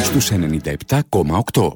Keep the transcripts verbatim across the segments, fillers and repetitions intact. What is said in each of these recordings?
στους ενενήντα επτά κόμμα οκτώ.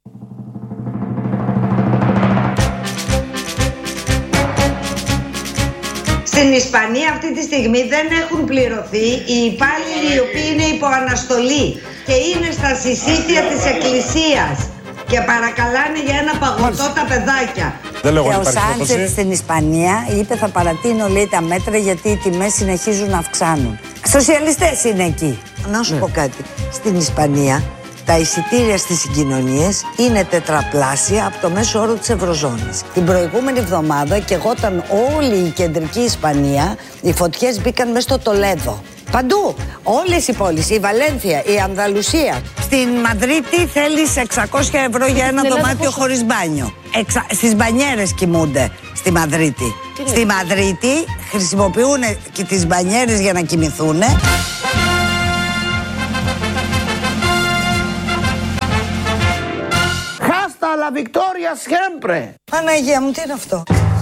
Στην Ισπανία αυτή τη στιγμή δεν έχουν πληρωθεί οι υπάλληλοι οι οποίοι είναι υπό αναστολή και είναι στα συσίτια της εκκλησίας και παρακαλάνε για ένα παγωτό τα παιδάκια. Και ο Σάντσετ στην Ισπανία είπε θα παρατείνω, λέει, τα μέτρα γιατί οι τιμές συνεχίζουν να αυξάνουν. Σοσιαλιστές είναι εκεί. Να σου πω κάτι. Στην Ισπανία τα εισιτήρια στις συγκοινωνίες είναι τετραπλάσια από το μέσο όρο της Ευρωζώνης. Την προηγούμενη εβδομάδα καιγόταν όλη η κεντρική Ισπανία, οι φωτιές μπήκαν μέσα στο Τολέδο. Παντού, όλες οι πόλεις, η Βαλένθια, η Ανδαλουσία. Στην Μαδρίτη θέλεις εξακόσια ευρώ για ένα δωμάτιο χωρίς μπάνιο. Εξα... Στις μπανιέρες κοιμούνται στη Μαδρίτη. Στη Μαδρίτη χρησιμοποιούν και τις μπανιέρες για να κοιμηθούν. La victoria siempre. Παναγία μου, τι είναι αυτό?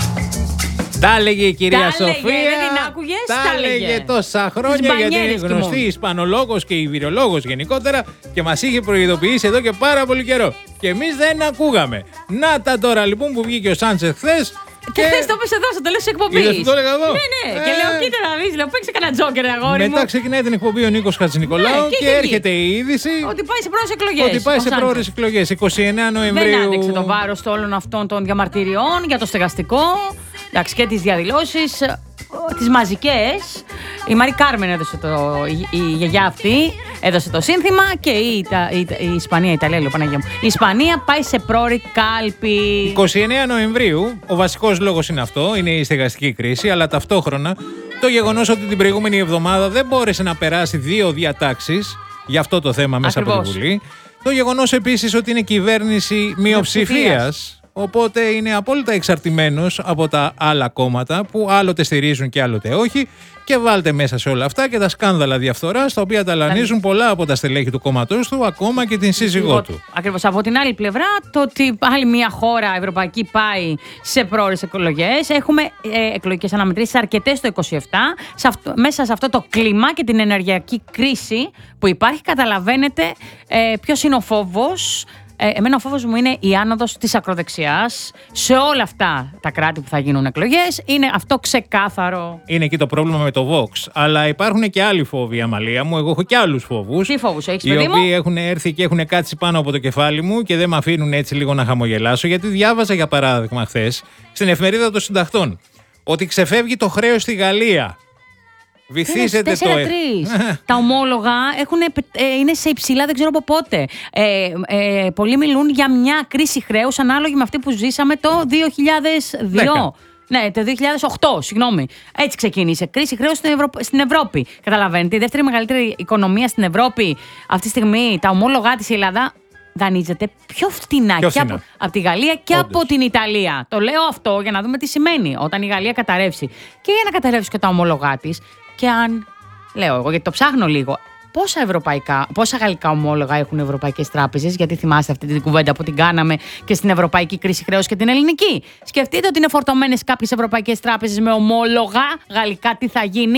Τα έλεγε η κυρία τα Σοφία. Λέγε, δεν την άκουγες, τα τα έλεγε τόσα χρόνια γιατί είναι γνωστή Ισπανολόγος και Ιβυρολόγος γενικότερα και μας είχε προειδοποιήσει εδώ και πάρα πολύ καιρό. Και εμείς δεν ακούγαμε. Να τα τώρα λοιπόν που βγήκε ο Σάντσετ χθες. Και, και χθες το πες εδώ στο τέλος της εκπομπής. Είδες, το έλεγα εδώ. Ναι, ναι. Ε... Και λέω, κοίτα να δεις, λέω, παίξε κανένα τζόκερ, αγόρι Μετά μου. Μετά ξεκινάει την εκπομπή ο Νίκος Χατζηνικολάου, ναι, και, και έρχεται η είδηση. Ότι πάει σε πρόορες εκλογές. Ότι πάει σε πρόορες εκλογές. εικοστή ενάτη Νοεμβρίου. Δεν άντεξε το βάρος όλων αυτών των διαμαρτυριών για το στεγαστικό. Εντάξει, και τις διαδηλώσεις, τις μαζικές. Η Μαρή Κάρμεν έδωσε το, η, η γιαγιά αυτή έδωσε το σύνθημα και η, τα, η, η Ισπανία, η Ιταλία, λέω Παναγία μου. Η Ισπανία πάει σε πρόορη κάλπη. εικοστή ενάτη Νοεμβρίου, ο βασικός λόγος είναι αυτό, είναι η στεγαστική κρίση, αλλά ταυτόχρονα το γεγονός ότι την προηγούμενη εβδομάδα δεν μπόρεσε να περάσει δύο διατάξεις για αυτό το θέμα μέσα Ακριβώς. από τη Βουλή. Το γεγονός επίσης ότι είναι κυβέρνηση μειοψηφίας. Οπότε είναι απόλυτα εξαρτημένος από τα άλλα κόμματα που άλλοτε στηρίζουν και άλλοτε όχι. Και βάλτε μέσα σε όλα αυτά και τα σκάνδαλα διαφθοράς, τα οποία ταλανίζουν πολλά από τα στελέχη του κόμματός του, ακόμα και την σύζυγό του. Ακριβώς. Από την άλλη πλευρά, το ότι άλλη μια χώρα ευρωπαϊκή πάει σε πρόορες εκλογές. Έχουμε ε, εκλογικές αναμετρήσεις αρκετές το είκοσι επτά. Σε αυτό, μέσα σε αυτό το κλίμα και την ενεργειακή κρίση που υπάρχει, καταλαβαίνετε ε, ποιος είναι ο φόβος. Ε, εμένα ο φόβος μου είναι η άνοδος της ακροδεξιάς σε όλα αυτά τα κράτη που θα γίνουν εκλογές. Είναι αυτό ξεκάθαρο. Είναι εκεί το πρόβλημα με το Vox. Αλλά υπάρχουν και άλλοι φόβοι, Αμαλία μου. Εγώ έχω και άλλους φόβους. Τι φόβους έχεις, οι παιδί μου? οποίοι έχουν έρθει και έχουν κάτσει πάνω από το κεφάλι μου και δεν με αφήνουν έτσι λίγο να χαμογελάσω. Γιατί διάβαζα, για παράδειγμα, χθες στην εφημερίδα των Συντακτών ότι ξεφεύγει το χρέος στη Γαλλία. Βυθίζεται τέσσερα τρία. Τα ομόλογα έχουν, ε, είναι σε υψηλά, δεν ξέρω από πότε. Ε, ε, πολλοί μιλούν για μια κρίση χρέους ανάλογη με αυτή που ζήσαμε το δύο χιλιάδες δύο. Ναι, το δύο χιλιάδες οκτώ, συγγνώμη. Έτσι ξεκίνησε. Κρίση χρέους στην, Ευρω... στην Ευρώπη. Καταλαβαίνετε, η δεύτερη μεγαλύτερη οικονομία στην Ευρώπη αυτή τη στιγμή, τα ομόλογα της, η Ελλάδα δανείζεται πιο φτηνά, πιο φτηνά. Και από, από τη Γαλλία και Όντως. Από την Ιταλία. Το λέω αυτό για να δούμε τι σημαίνει όταν η Γαλλία καταρρεύσει. Και για να καταρρεύσει και τα ομόλογά της. Και αν, λέω εγώ, γιατί το ψάχνω λίγο, πόσα, ευρωπαϊκά, πόσα γαλλικά ομόλογα έχουν ευρωπαϊκές τράπεζες, γιατί θυμάστε αυτή την κουβέντα που την κάναμε και στην ευρωπαϊκή κρίση χρέους και την ελληνική. Σκεφτείτε ότι είναι φορτωμένες κάποιες ευρωπαϊκές τράπεζες με ομόλογα γαλλικά, τι θα γίνει.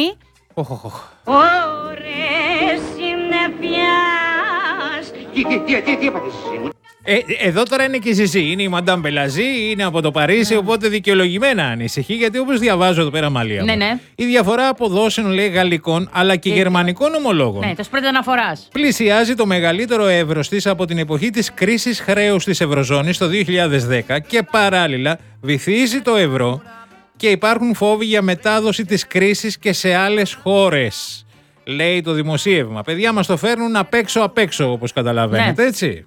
Ωρες συννεφιάς. Τι έπαθες εσύ μου? Ε, εδώ τώρα είναι και η Ζιζή, είναι η Μαντάμ Μπελαζή, είναι από το Παρίσι, οπότε δικαιολογημένα ανησυχεί, γιατί όπως διαβάζω εδώ πέρα, Μαλία μου, ναι, ναι. η διαφορά αποδόσεων, λέει, γαλλικών αλλά και, και γερμανικών ομολόγων. Ναι, το spread αναφοράς. Πλησιάζει το μεγαλύτερο εύρος της από την εποχή της κρίσης χρέους της Ευρωζώνης το δύο χιλιάδες δέκα και παράλληλα βυθίζει το ευρώ και υπάρχουν φόβοι για μετάδοση της κρίσης και σε άλλες χώρες. Λέει το δημοσίευμα. Παιδιά μας το φέρνουν απ' έξω απ' έξω, όπως καταλαβαίνετε, ναι. Έτσι.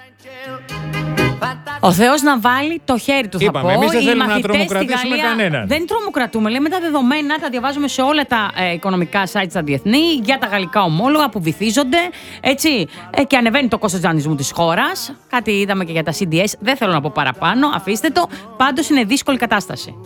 Ο Θεός να βάλει το χέρι του, θα Είπαμε, πω. Εμείς δεν οι θέλουμε να τρομοκρατήσουμε κανέναν. Δεν τρομοκρατούμε. Λέμε τα δεδομένα, τα διαβάζουμε σε όλα τα ε, οικονομικά sites τα διεθνή για τα γαλλικά ομόλογα που βυθίζονται. Έτσι, ε, και ανεβαίνει το κόστος δανεισμού της χώρας. Κάτι είδαμε και για τα σι ντι ες. Δεν θέλω να πω παραπάνω. Αφήστε το. Πάντως είναι δύσκολη κατάσταση.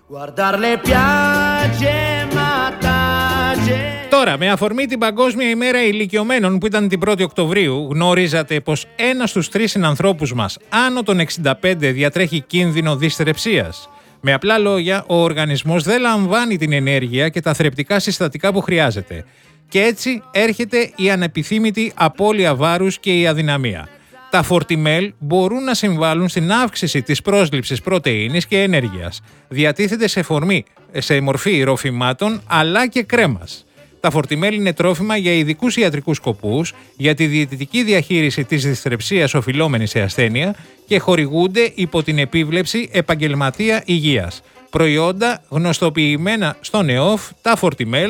Τώρα, με αφορμή την Παγκόσμια ημέρα ηλικιωμένων που ήταν την πρώτη Οκτωβρίου, γνωρίζατε πως ένας στους τρεις συνανθρώπους μας άνω των εξήντα πέντε διατρέχει κίνδυνο δυσθρεψίας. Με απλά λόγια, ο οργανισμός δεν λαμβάνει την ενέργεια και τα θρεπτικά συστατικά που χρειάζεται. Και έτσι έρχεται η ανεπιθύμητη απώλεια βάρους και η αδυναμία. Τα φορτιμέλ μπορούν να συμβάλλουν στην αύξηση της πρόσληψης πρωτεΐνης και ενέργειας. Διατίθεται σε, φορμή, σε μορφή ροφημάτων αλλά και κρέμας. Τα φορτιμέλ είναι τρόφιμα για ειδικούς ιατρικούς σκοπούς, για τη διαιτητική διαχείριση της δυσθρεψίας οφειλόμενης σε ασθένεια και χορηγούνται υπό την επίβλεψη επαγγελματία υγείας. Προϊόντα γνωστοποιημένα στον ΕΟΦ, τα φορτιμέλ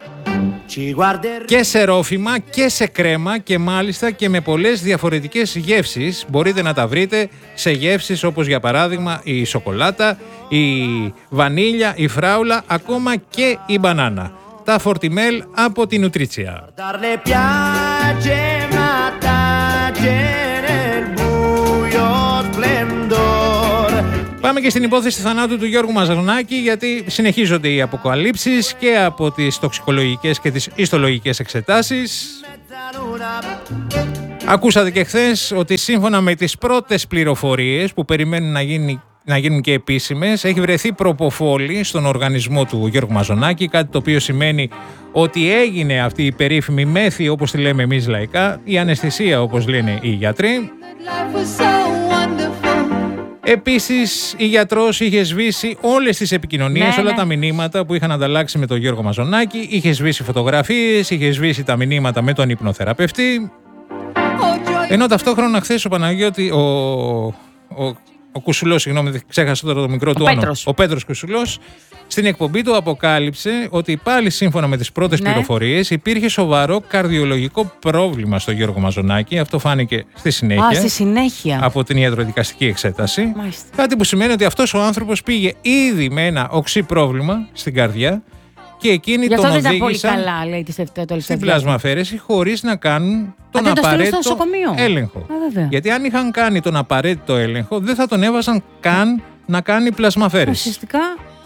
και σε ρόφημα και σε κρέμα και μάλιστα και με πολλές διαφορετικές γεύσεις. Μπορείτε να τα βρείτε σε γεύσεις όπως για παράδειγμα η σοκολάτα, η βανίλια, η φράουλα, ακόμα και η μπανάνα. Τα φορτιμέλ από την Νουτρίτσια. Πάμε και στην υπόθεση θανάτου του Γιώργου Μαζονάκη, γιατί συνεχίζονται οι αποκαλύψεις και από τις τοξικολογικές και τις ιστολογικές εξετάσεις. Ακούσατε και χθες ότι σύμφωνα με τις πρώτες πληροφορίες που περιμένουν να, γίνει, να γίνουν και επίσημες, έχει βρεθεί προποφόλη στον οργανισμό του Γιώργου Μαζονάκη, κάτι το οποίο σημαίνει ότι έγινε αυτή η περίφημη μέθη, όπως τη λέμε εμείς λαϊκά, η αναισθησία όπως λένε οι γιατροί. Επίσης, η γιατρός είχε σβήσει όλες τις επικοινωνίες, ναι, όλα ναι. τα μηνύματα που είχαν ανταλλάξει με τον Γιώργο Μαζονάκη. Είχε σβήσει φωτογραφίες, είχε σβήσει τα μηνύματα με τον υπνοθεραπευτή. Ενώ ταυτόχρονα χθες ο Παναγιώτη, ο, ο, ο Κουσουλός, συγγνώμη, ξέχασα τώρα το μικρό ο του όνομα. Ο Πέτρος Κουσουλός, στην εκπομπή του αποκάλυψε ότι πάλι σύμφωνα με τις πρώτες ναι. πληροφορίες υπήρχε σοβαρό καρδιολογικό πρόβλημα στο Γιώργο Μαζονάκη. Αυτό φάνηκε στη συνέχεια, Α, στη συνέχεια. από την ιατροδικαστική εξέταση. Μάλιστα. Κάτι που σημαίνει ότι αυτός ο άνθρωπος πήγε ήδη με ένα οξύ πρόβλημα στην καρδιά και εκείνοι τον οδήγησαν καλά, λέει, στην πλασμαφαίρεση χωρίς να κάνουν τον Α, απαραίτητο το έλεγχο. Α, γιατί αν είχαν κάνει τον απαραίτητο έλεγχο δεν θα τον έβαζαν καν να κάνει πλασμαφαίρεση. Ουσιαστικά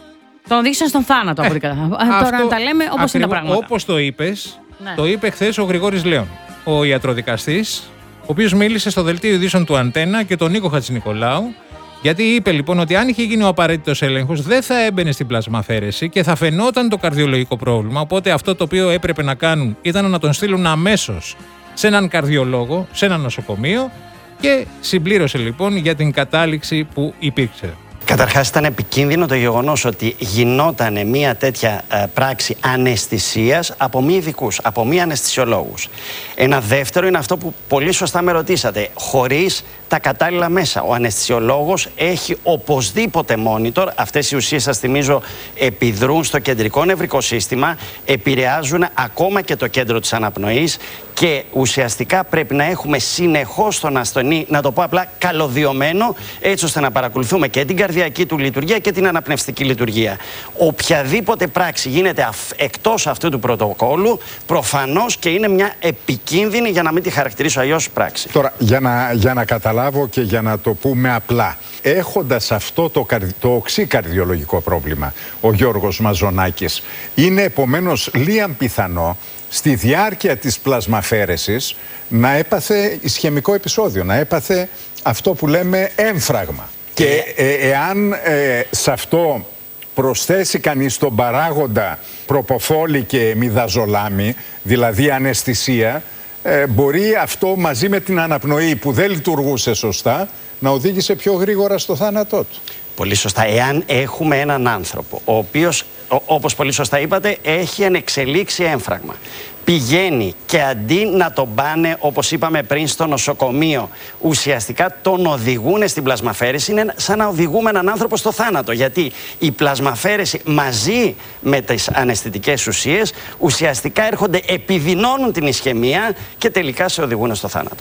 τον οδήγησαν στον θάνατο. Ε, τώρα να τα λέμε όπως είναι τα πράγματα. Όπως το είπες, ναι. το είπε χθες ο Γρηγόρης Λέων, ο ιατροδικαστής, ο οποίος μίλησε στο δελτίο ειδήσεων του Αντένα και τον Νίκο Χατζηνικολάου, γιατί είπε λοιπόν ότι αν είχε γίνει ο απαραίτητος έλεγχος δεν θα έμπαινε στην πλασμαφαίρεση και θα φαινόταν το καρδιολογικό πρόβλημα. Οπότε αυτό το οποίο έπρεπε να κάνουν ήταν να τον στείλουν αμέσως σε έναν καρδιολόγο, σε ένα νοσοκομείο, και συμπλήρωσε λοιπόν για την κατάληξη που υπήρξε. Καταρχάς ήταν επικίνδυνο το γεγονός ότι γινόταν μια τέτοια ε, πράξη αναισθησίας από μη ειδικούς, από μη αναισθησιολόγους. Ένα δεύτερο είναι αυτό που πολύ σωστά με ρωτήσατε, χωρίς τα κατάλληλα μέσα. Ο αναισθησιολόγος έχει οπωσδήποτε monitor. Αυτές οι ουσίες, σας θυμίζω, επιδρούν στο κεντρικό νευρικό σύστημα, επηρεάζουν ακόμα και το κέντρο της αναπνοής και ουσιαστικά πρέπει να έχουμε συνεχώς τον ασθενή, να το πω απλά, καλωδιωμένο, έτσι ώστε να παρακολουθούμε και την καρδιακή του λειτουργία και την αναπνευστική λειτουργία. Οποιαδήποτε πράξη γίνεται εκτός αυτού του πρωτοκόλου, προφανώς και είναι μια επικίνδυνη, για να μην τη χαρακτηρίσω αλλιώς, πράξη. Τώρα, για να, για να καταλάβω και για να το πούμε απλά, έχοντας αυτό το, το οξύ καρδιολογικό πρόβλημα, ο Γιώργος Μαζονάκης, είναι επομένως λίαν πιθανό στη διάρκεια της πλασμαφαίρεσης να έπαθε ισχαιμικό επεισόδιο, να έπαθε αυτό που λέμε έμφραγμα. Και ε, εάν ε, σε αυτό προσθέσει κανείς τον παράγοντα προποφόλη και μηδαζολάμι, δηλαδή αναισθησία, ε, μπορεί αυτό μαζί με την αναπνοή που δεν λειτουργούσε σωστά να οδήγησε πιο γρήγορα στο θάνατό του. Πολύ σωστά. Εάν έχουμε έναν άνθρωπο, ο οποίος, όπως πολύ σωστά είπατε, έχει ενεξελίξει έμφραγμα, πηγαίνει και αντί να τον πάνε, όπως είπαμε πριν, στο νοσοκομείο, ουσιαστικά τον οδηγούν στην πλασμαφαίρεση, είναι σαν να οδηγούμε έναν άνθρωπο στο θάνατο. Γιατί η πλασμαφαίρεση μαζί με τις αναισθητικές ουσίες ουσιαστικά έρχονται, επιδεινώνουν την ισχαιμία και τελικά σε οδηγούν στο θάνατο.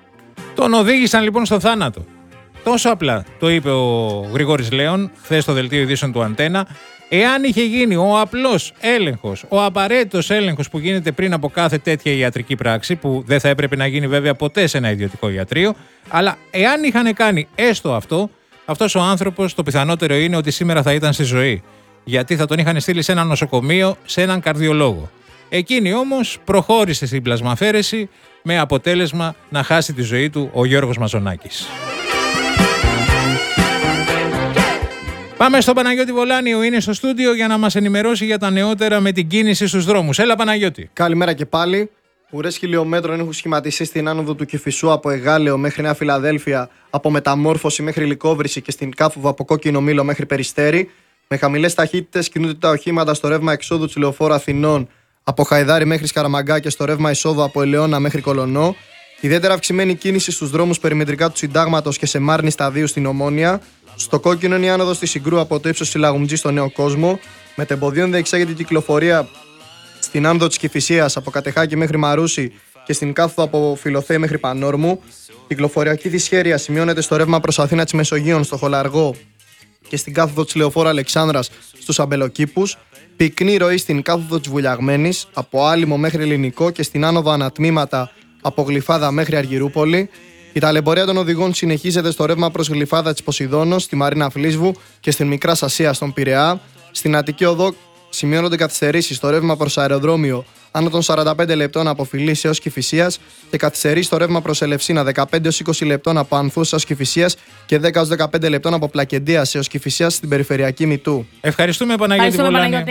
Τον οδήγησαν λοιπόν στο θάνατο. Τόσο απλά το είπε ο Γρηγόρης Λέων χθες στο δελτίο ειδήσεων του Αντένα. Εάν είχε γίνει ο απλός έλεγχος, ο απαραίτητος έλεγχος που γίνεται πριν από κάθε τέτοια ιατρική πράξη, που δεν θα έπρεπε να γίνει βέβαια ποτέ σε ένα ιδιωτικό ιατρείο, αλλά εάν είχαν κάνει έστω αυτό, αυτός ο άνθρωπος το πιθανότερο είναι ότι σήμερα θα ήταν στη ζωή. Γιατί θα τον είχαν στείλει σε ένα νοσοκομείο, σε έναν καρδιολόγο. Εκείνη όμως προχώρησε στην πλασμαφαίρεση με αποτέλεσμα να χάσει τη ζωή του ο Γιώργος Μαζονάκης. Πάμε στον Παναγιώτη Βολάνιο, είναι στο στούντιο για να μας ενημερώσει για τα νεότερα με την κίνηση στους δρόμους. Έλα Παναγιώτη. Καλημέρα και πάλι. Ουρές χιλιόμετρων έχουν σχηματιστεί στην άνοδο του Κηφισού από Εγάλεο μέχρι Νέα Φιλαδέλφια, από Μεταμόρφωση μέχρι Λυκόβρηση και στην Κάφοβο από Κόκκινο Μήλο μέχρι Περιστέρι. Με χαμηλές ταχύτητες κινούνται τα οχήματα στο ρεύμα εξόδου του Λεωφόρου Αθηνών από Χαϊδάρη μέχρι Σκαραμαγκά και στο ρεύμα εισόδου από Ελαιώνα μέχρι Κολονό. Ιδιαίτερα αυξημένη κίνηση στους δρόμους περιμετρικά του Συντάγματος και σε Μάρνη σταδίου στην Ομόνια. Στο κόκκινο είναι η άνοδος της Συγκρού από το ύψος Σιλαγουμτζή στο Νέο Κόσμο. Με τεμποδίων διεξάγεται η κυκλοφορία στην άνοδο της Κηφισίας από Κατεχάκη μέχρι Μαρούσι και στην κάθοδο από Φιλοθέη μέχρι Πανόρμου. Κυκλοφοριακή δυσχέρεια σημειώνεται στο ρεύμα προς Αθήνα της Μεσογείων, στο Χολαργό και στην κάθοδο της Λεωφόρου Αλεξάνδρας στους Αμπελοκήπους. Πυκνή ροή στην κάθοδο της Βουλιαγμένης από Άλυμο μέχρι Ελληνικό και στην άνοδο ανατμήματα από Γλυφάδα μέχρι Αργυρούπολη. Η ταλαιπωρία των οδηγών συνεχίζεται στο ρεύμα προς Γλυφάδα της Ποσειδώνος, στη Μαρίνα Φλίσβου και στην Μικρά Σασία στον Πειραιά. Στην Αττική Οδό σημειώνονται καθυστερήσεις στο ρεύμα προς αεροδρόμιο άνω των σαράντα πέντε λεπτών από Φιλής έως Κηφισίας και καθυστερήσεις στο ρεύμα προς Ελευσίνα δεκαπέντε έως είκοσι λεπτών από Ανθούς έως Κηφισίας και δέκα έως δεκαπέντε λεπτών από Πλακεντίας έως Κηφισίας στην περιφερειακή Μητού. Ευχαριστούμε Παναγιώτη Βολάνιο.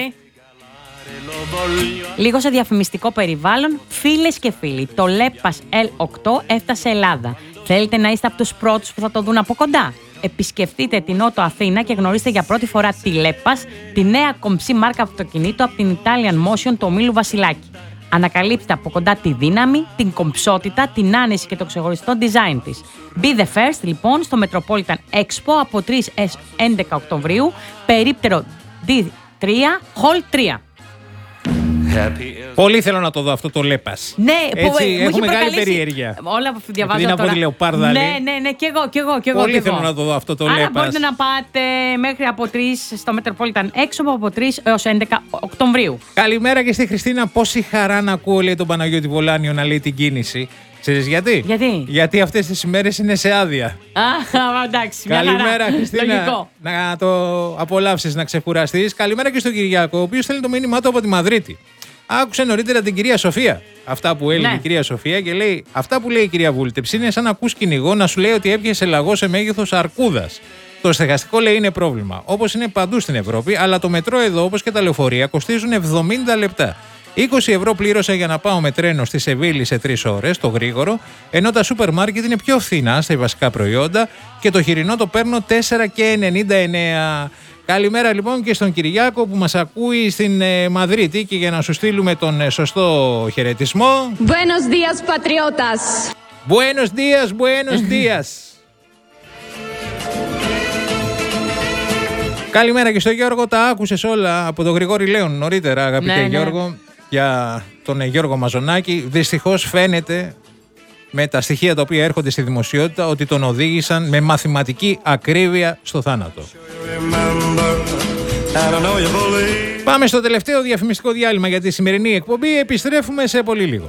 Λίγο σε διαφημιστικό περιβάλλον, φίλες και φίλοι, το Λέπας ελ οκτώ έφτασε Ελλάδα. Θέλετε να είστε από τους πρώτους που θα το δουν από κοντά? Επισκεφτείτε την Νότο Αθήνα και γνωρίστε για πρώτη φορά τη Λέπας, τη νέα κομψή μάρκα αυτοκινήτου από την Italian Motion του ομίλου Βασιλάκη. Ανακαλύψτε από κοντά τη δύναμη, την κομψότητα, την άνεση και το ξεχωριστό design της. Be the first λοιπόν στο Metropolitan Expo από τρεις έως έντεκα Οκτωβρίου, περίπτερο ντι τρία, Hall τρία. Πολύ θέλω να το δω αυτό το Λέπας. Ναι, έτσι, που, έχω μεγάλη περιέργεια. Όλα που διαβάζω είναι τώρα. από τη Λεοπάρδα, ναι, ναι, ναι, και εγώ, και εγώ, και εγώ. Πολύ και θέλω εγώ. να το δω αυτό το Άρα Λέπας. μπορείτε να πάτε μέχρι από τρεις στο Metropolitan Expo από τρεις έως έντεκα Οκτωβρίου. Καλημέρα και στη Χριστίνα. Πόση χαρά να ακούω, λέει, τον Παναγιώτη Βολάνιο να λέει την κίνηση. Ξέρεις γιατί? Γιατί? Γιατί αυτές τις ημέρες είναι σε άδεια. Α, εντάξει. Καλημέρα, Χριστίνα. Λογικό. Να το απολαύσεις, να ξεκουραστείς. Καλημέρα και στον Κυριάκο, ο οποίος θέλει το μήνυμά του από τη Μαδρίτη. Άκουσε νωρίτερα την κυρία Σοφία. Αυτά που έλεγε ναι. η κυρία Σοφία και λέει: αυτά που λέει η κυρία Βούλτεψη είναι σαν να ακούς κυνηγό να σου λέει ότι έπιασε λαγό σε μέγεθος αρκούδας. Το στεγαστικό, λέει, είναι πρόβλημα. Όπως είναι παντού στην Ευρώπη, αλλά το μετρό εδώ, όπως και τα λεωφορεία, κοστίζουν εβδομήντα λεπτά. είκοσι ευρώ πλήρωσα για να πάω με τρένο στη Σεβίλη σε τρεις ώρες, το γρήγορο, ενώ τα σούπερ μάρκετ είναι πιο φθηνά στα βασικά προϊόντα και το χοιρινό το παίρνω τέσσερα και ενενήντα εννέα. Καλημέρα λοιπόν και στον Κυριάκο που μας ακούει στην ε, Μαδρίτη και για να σου στείλουμε τον ε, σωστό χαιρετισμό. Buenos días, patriotas. Buenos días, buenos días. Καλημέρα και στον Γιώργο, τα άκουσες όλα από τον Γρηγόρη Λέων νωρίτερα, αγαπητέ ναι, Γιώργο, ναι. για τον ε, Γιώργο Μαζονάκη. Δυστυχώς φαίνεται με τα στοιχεία τα οποία έρχονται στη δημοσιότητα ότι τον οδήγησαν με μαθηματική ακρίβεια στο θάνατο. Πάμε στο τελευταίο διαφημιστικό διάλειμμα για τη σημερινή εκπομπή. Επιστρέφουμε σε πολύ λίγο.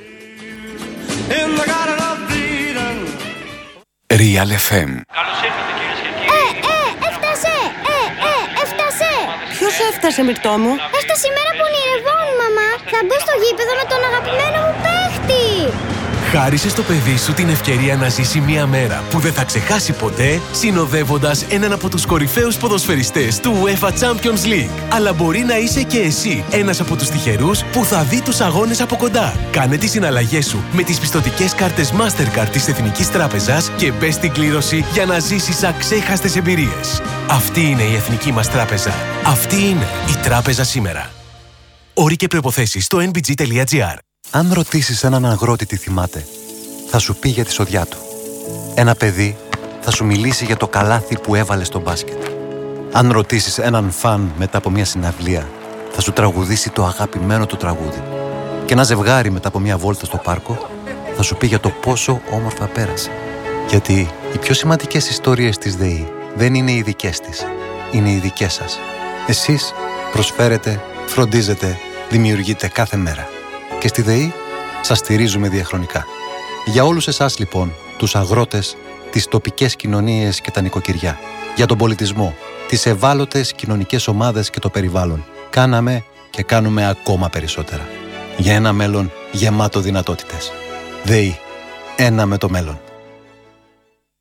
Real εφ εμ. Καλώς ήρθατε κυρίες και κύριοι. Ε, ε, έφτασε! Ε, ε, έφτασε! Ποιος έφτασε, Μυρτώ μου? Έφτασε η μέρα που ονειρευόμουν, μαμά. Θα μπω στο γήπεδο με τον αγαπημένο μου παίχτη. Χάρισε στο παιδί σου την ευκαιρία να ζήσει μια μέρα που δεν θα ξεχάσει ποτέ, συνοδεύοντας έναν από τους κορυφαίους ποδοσφαιριστές του UEFA Champions League. Αλλά μπορεί να είσαι και εσύ ένας από τους τυχερούς που θα δει τους αγώνες από κοντά. Κάνε τις συναλλαγές σου με τις πιστωτικές κάρτες Mastercard της Εθνικής Τράπεζας και μπες στην κλήρωση για να ζήσεις αξέχαστες εμπειρίες. Αυτή είναι η Εθνική μας Τράπεζα. Αυτή είναι η Τράπεζα σήμερα. Όροι και προϋποθέσεις στο εν μπι τζι τελεία τζι άρ. Αν ρωτήσεις έναν αγρότη τι θυμάται, θα σου πει για τη σοδιά του. Ένα παιδί θα σου μιλήσει για το καλάθι που έβαλε στο μπάσκετ. Αν ρωτήσεις έναν φαν μετά από μια συναυλία, θα σου τραγουδήσει το αγαπημένο του τραγούδι. Και ένα ζευγάρι μετά από μια βόλτα στο πάρκο, θα σου πει για το πόσο όμορφα πέρασε. Γιατί οι πιο σημαντικές ιστορίες της ΔΕΗ δεν είναι οι δικές της, είναι οι δικές σας. Εσείς προσφέρετε, φροντίζετε, δημιουργείτε κάθε μέρα. Και στη ΔΕΗ σας στηρίζουμε διαχρονικά. Για όλους εσάς λοιπόν, τους αγρότες, τις τοπικές κοινωνίες και τα νοικοκυριά, για τον πολιτισμό, τις ευάλωτες κοινωνικές ομάδες και το περιβάλλον, κάναμε και κάνουμε ακόμα περισσότερα. Για ένα μέλλον γεμάτο δυνατότητες. ΔΕΗ. Ένα με το μέλλον.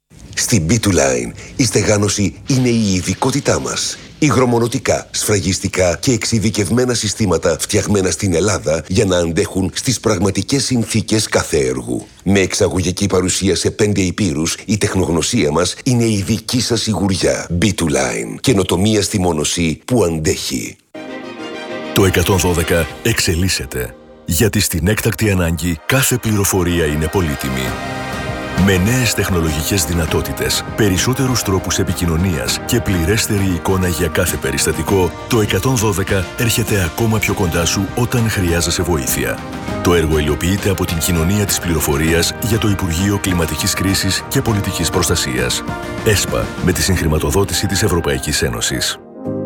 Στην μπι του Line η στεγάνωση είναι η ειδικότητά μας. Υγρομονωτικά, σφραγιστικά και εξειδικευμένα συστήματα φτιαγμένα στην Ελλάδα για να αντέχουν στις πραγματικές συνθήκες κάθε έργου. Με εξαγωγική παρουσία σε πέντε υπήρους, η τεχνογνωσία μας είναι η δική σας σιγουριά. μπι του Line. Καινοτομία στη μόνωση που αντέχει. Το εκατόν δώδεκα εξελίσσεται. Γιατί στην έκτακτη ανάγκη κάθε πληροφορία είναι πολύτιμη. Με νέες τεχνολογικές δυνατότητες, περισσότερους τρόπους επικοινωνίας και πληρέστερη εικόνα για κάθε περιστατικό, το εκατόν δώδεκα έρχεται ακόμα πιο κοντά σου όταν χρειάζεσαι βοήθεια. Το έργο υλοποιείται από την Κοινωνία της Πληροφορίας για το Υπουργείο Κλιματικής Κρίσης και Πολιτικής Προστασίας. ΕΣΠΑ, με τη συγχρηματοδότηση της Ευρωπαϊκής Ένωσης.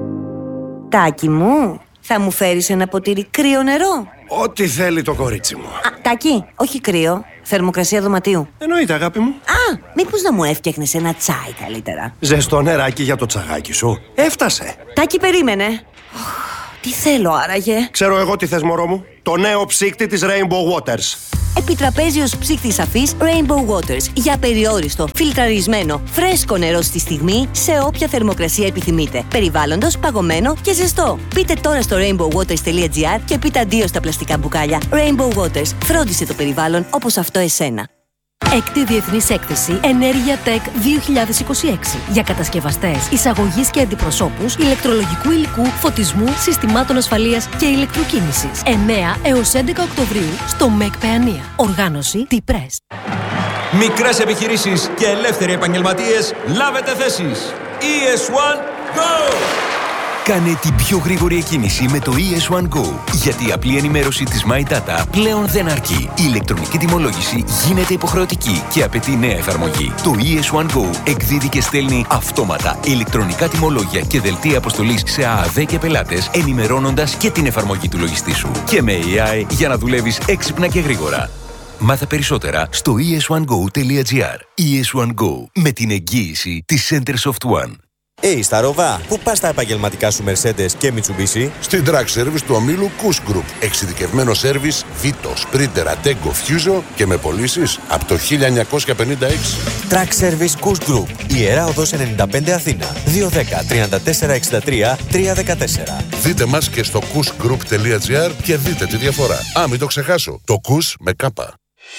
Τάκη μου, θα μου φέρεις ένα ποτήρι κρύο νερό? Ό,τι θέλει το κορίτσι μου. Α, Τάκη, όχι κρύο. Θερμοκρασία δωματίου. Εννοείται, αγάπη μου. Α, μήπως να μου έφτιαχνες ένα τσάι καλύτερα? Ζεστό νεράκι για το τσαγάκι σου. Έφτασε. Τάκη, περίμενε. Τι θέλω άραγε? Ξέρω εγώ τι θες, μωρό μου. Το νέο ψύκτη της Rainbow Waters. Επιτραπέζιος ψύκτης αφής Rainbow Waters. Για περιόριστο, φιλτραρισμένο, φρέσκο νερό στη στιγμή, σε όποια θερμοκρασία επιθυμείτε. Περιβάλλοντος, παγωμένο και ζεστό. Μπείτε τώρα στο rainbow waters τελεία gr και πείτε αντίο στα πλαστικά μπουκάλια. Rainbow Waters. Φρόντισε το περιβάλλον όπως αυτό εσένα. Έκτη Διεθνής Έκθεση Ενέργεια Tech δύο χιλιάδες είκοσι έξι για κατασκευαστές, εισαγωγής και αντιπροσώπους, ηλεκτρολογικού υλικού, φωτισμού, συστημάτων ασφαλείας και ηλεκτροκίνησης. εννέα έως έντεκα Οκτωβρίου στο ΜΕΚ Παιανία. Οργάνωση T-Press. Μικρές επιχειρήσεις και ελεύθεροι επαγγελματίες, λάβετε θέσεις. ι ες ουάν Go! Κάνε την πιο γρήγορη εκκίνηση με το ι ες ουάν Go. Γιατί η απλή ενημέρωση της My Data πλέον δεν αρκεί. Η ηλεκτρονική τιμολόγηση γίνεται υποχρεωτική και απαιτεί νέα εφαρμογή. Το ι ες ουάν Go εκδίδει και στέλνει αυτόματα ηλεκτρονικά τιμολόγια και δελτία αποστολής σε ΑΑΔ και πελάτες, ενημερώνοντας και την εφαρμογή του λογιστή σου. Και με έι άι για να δουλεύεις έξυπνα και γρήγορα. Μάθε περισσότερα στο ι ες ουάν go τελεία gr. ι ες ουάν Go, με την εγγύηση της Centersoft One. Hey, στα Ροβά, πού πας τα επαγγελματικά σου Mercedes και Mitsubishi? Στην Track Service του ομίλου Kuss Group. Εξειδικευμένο σέρβις Vito, Sprinter, Ateco, Fuso και με πωλήσεις από το χίλια εννιακόσια πενήντα έξι. Track Service Kuss Group. Ιερά Οδός ενενήντα πέντε Αθήνα. δύο ένα μηδέν, τρία τέσσερα έξι τρία, τρία ένα τέσσερα. Δείτε μας και στο kuss group τελεία gr και δείτε τη διαφορά. Α, μην το ξεχάσω. Το Kuss με κάπα.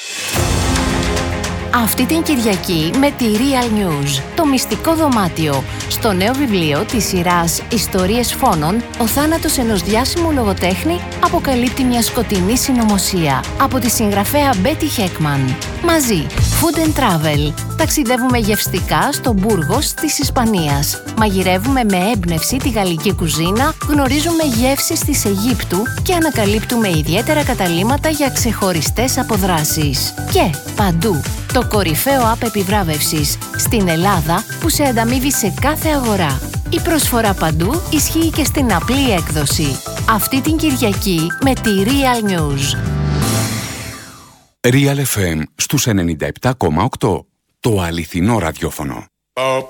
Αυτή την Κυριακή με τη Real News, το μυστικό δωμάτιο. Στο νέο βιβλίο της σειράς «Ιστορίες φόνων», ο θάνατος ενός διάσημου λογοτέχνη αποκαλύπτει μια σκοτεινή συνωμοσία. Από τη συγγραφέα Μπέτι Χέκμαν. Μαζί, Food and Travel. Ταξιδεύουμε γευστικά στο Μπούργος της Ισπανίας. Μαγειρεύουμε με έμπνευση τη γαλλική κουζίνα, γνωρίζουμε γεύσεις της Αιγύπτου και ανακαλύπτουμε ιδιαίτερα καταλύματα για ξεχωριστές αποδράσεις. Και παντού, το κορυφαίο app επιβράβευσης στην Ελλάδα που σε ανταμείβει σε κάθε αγορά. Η προσφορά παντού ισχύει και στην απλή έκδοση. Αυτή την Κυριακή με τη Real News. Real εφ εμ στους ενενήντα επτά κόμμα οκτώ. Το αληθινό ραδιόφωνο.